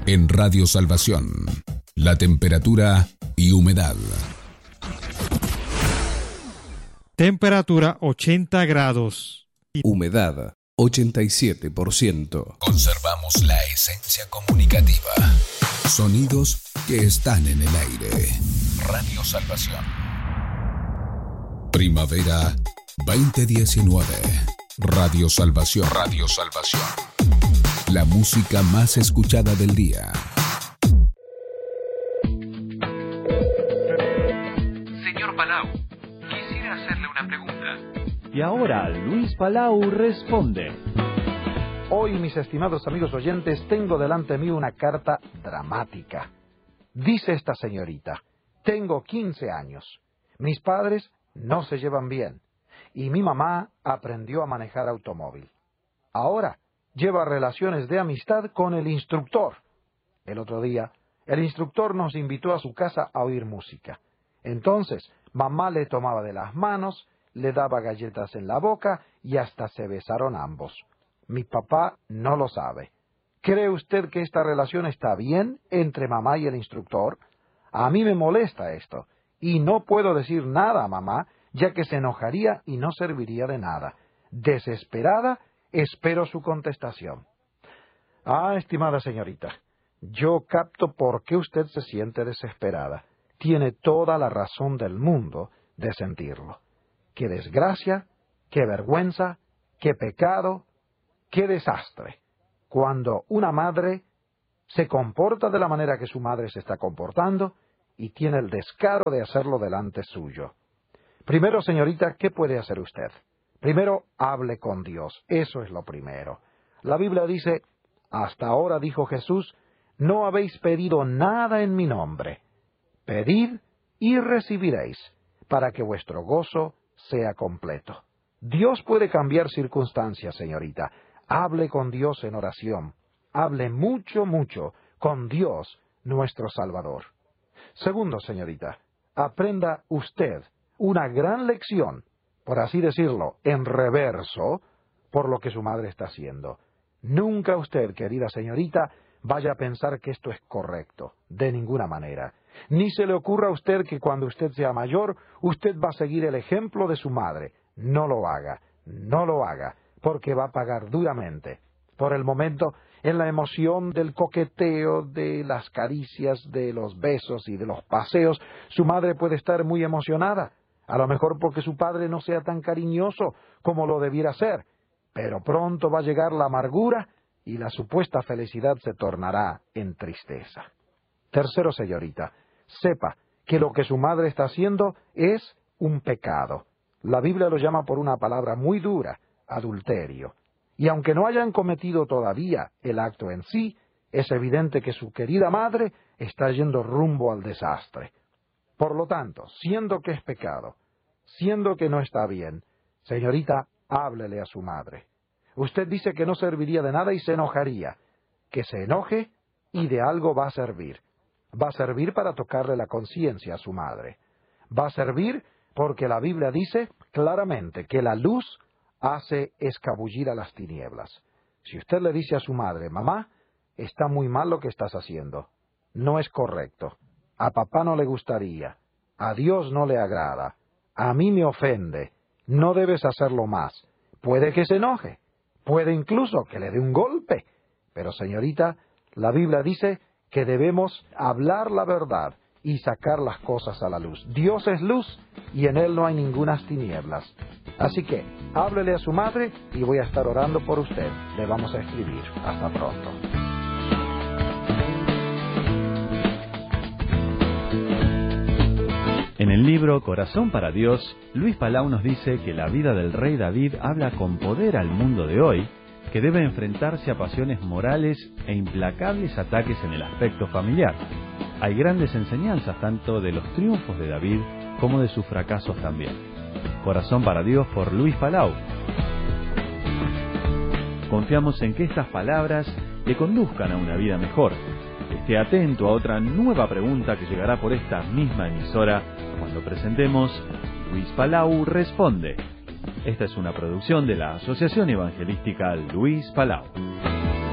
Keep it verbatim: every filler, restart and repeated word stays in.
En Radio Salvación, la temperatura y humedad. Temperatura ochenta grados. Humedad ochenta y siete por ciento. Conservamos la esencia comunicativa. Sonidos que están en el aire. Radio Salvación. Primavera veinte diecinueve. Radio Salvación. Radio Salvación. La música más escuchada del día. Señor Palau, quisiera hacerle una pregunta. Y ahora Luis Palau responde. Hoy, mis estimados amigos oyentes, tengo delante de mí una carta dramática. Dice esta señorita: tengo quince años. Mis padres no se llevan bien. Y mi mamá aprendió a manejar automóvil. Ahora lleva relaciones de amistad con el instructor. El otro día, el instructor nos invitó a su casa a oír música. Entonces, mamá le tomaba de las manos, le daba galletas en la boca y hasta se besaron ambos. Mi papá no lo sabe. ¿Cree usted que esta relación está bien entre mamá y el instructor? A mí me molesta esto, y no puedo decir nada a mamá, ya que se enojaría y no serviría de nada. Desesperada, espero su contestación. Ah, estimada señorita, yo capto por qué usted se siente desesperada. Tiene toda la razón del mundo de sentirlo. ¡Qué desgracia! ¡Qué vergüenza! ¡Qué pecado! ¡Qué desastre! Cuando una madre se comporta de la manera que su madre se está comportando y tiene el descaro de hacerlo delante suyo. Primero, señorita, ¿qué puede hacer usted? Primero, hable con Dios. Eso es lo primero. La Biblia dice: hasta ahora, dijo Jesús, no habéis pedido nada en mi nombre. Pedid y recibiréis, para que vuestro gozo sea completo. Dios puede cambiar circunstancias, señorita. Hable con Dios en oración. Hable mucho, mucho con Dios, nuestro Salvador. Segundo, señorita, aprenda usted una gran lección, por así decirlo, en reverso, por lo que su madre está haciendo. Nunca usted, querida señorita, vaya a pensar que esto es correcto, de ninguna manera. Ni se le ocurra a usted que cuando usted sea mayor, usted va a seguir el ejemplo de su madre. No lo haga, no lo haga, porque va a pagar duramente. Por el momento, en la emoción del coqueteo, de las caricias, de los besos y de los paseos, su madre puede estar muy emocionada. A lo mejor porque su padre no sea tan cariñoso como lo debiera ser, pero pronto va a llegar la amargura y la supuesta felicidad se tornará en tristeza. Tercero, señorita, sepa que lo que su madre está haciendo es un pecado. La Biblia lo llama por una palabra muy dura, adulterio. Y aunque no hayan cometido todavía el acto en sí, es evidente que su querida madre está yendo rumbo al desastre. Por lo tanto, siendo que es pecado, siendo que no está bien, señorita, háblele a su madre. Usted dice que no serviría de nada y se enojaría. Que se enoje y de algo va a servir. Va a servir para tocarle la conciencia a su madre. Va a servir porque la Biblia dice claramente que la luz hace escabullir a las tinieblas. Si usted le dice a su madre: mamá, está muy mal lo que estás haciendo, no es correcto, a papá no le gustaría, a Dios no le agrada, a mí me ofende, no debes hacerlo más. Puede que se enoje, puede incluso que le dé un golpe, pero señorita, la Biblia dice que debemos hablar la verdad y sacar las cosas a la luz. Dios es luz y en Él no hay ningunas tinieblas. Así que, háblele a su madre y voy a estar orando por usted. Le vamos a escribir. Hasta pronto. En el libro Corazón para Dios, Luis Palau nos dice que la vida del rey David habla con poder al mundo de hoy, que debe enfrentarse a pasiones morales e implacables ataques en el aspecto familiar. Hay grandes enseñanzas tanto de los triunfos de David como de sus fracasos también. Corazón para Dios por Luis Palau. Confiamos en que estas palabras le conduzcan a una vida mejor. Esté atento a otra nueva pregunta que llegará por esta misma emisora cuando presentemos Luis Palau Responde. Esta es una producción de la Asociación Evangelística Luis Palau.